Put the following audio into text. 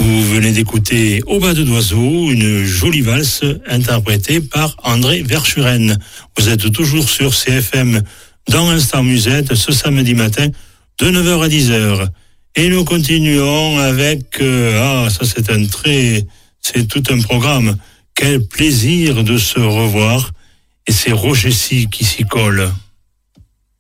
Vous venez d'écouter Au bas de d'oiseau, une jolie valse interprétée par André Verschuren. Vous êtes toujours sur CFM dans Instant Musette ce samedi matin de 9h à 10h. Et nous continuons avec, c'est tout un programme. Quel plaisir de se revoir. Et c'est Roger Sy qui s'y colle.